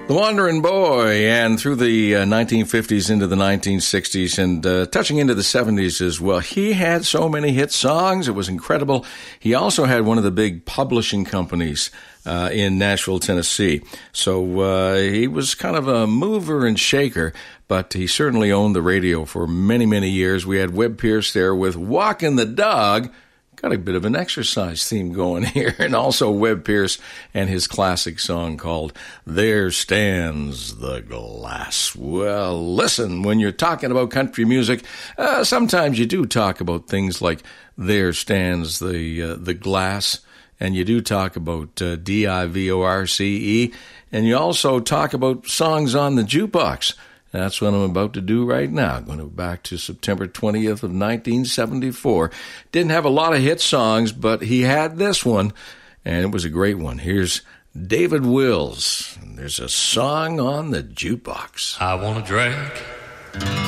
The Wandering Boy, and through the 1950s into the 1960s and touching into the 70s as well. He had so many hit songs. It was incredible. He also had one of the big publishing companies in Nashville, Tennessee. So he was kind of a mover and shaker, but he certainly owned the radio for many, many years. We had Webb Pierce there with Walking the Dog. Got a bit of an exercise theme going here. And also Webb Pierce and his classic song called There Stands the Glass. Well, listen, when you're talking about country music, sometimes you do talk about things like There Stands the Glass, and you do talk about DIVORCE, and you also talk about songs on the jukebox. That's what I'm about to do right now. I'm going back to September 20th of 1974. Didn't have a lot of hit songs, but he had this one, and it was a great one. Here's David Wills. There's a song on the jukebox. I want to drink